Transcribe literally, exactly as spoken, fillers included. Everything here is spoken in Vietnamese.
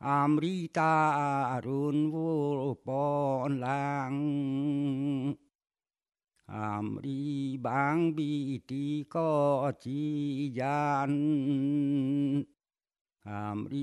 Amrita Arun vô bon lang Amri bang bi ti có chi gian Amri